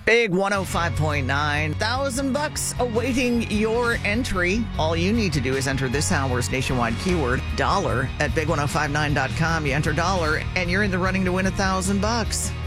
Big 105.9, $1,000 awaiting your entry. All you need to do is enter this hour's nationwide keyword, dollar, at big1059.com. You enter dollar, and you're in the running to win $1,000.